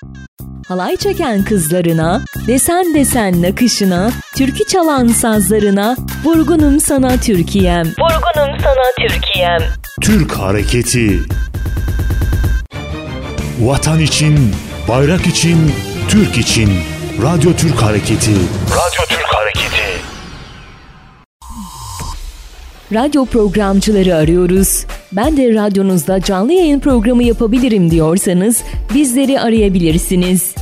Halay çeken kızlarına, desen desen nakışına, türkü çalan sazlarına, vurgunum sana Türkiye'm. Vurgunum sana Türkiye'm. Türk Hareketi. Vatan için, bayrak için, Türk için. Radyo Türk Hareketi. Radyo Türk Hareketi. Radyo programcıları arıyoruz. Ben de radyonuzda canlı yayın programı yapabilirim diyorsanız bizleri arayabilirsiniz.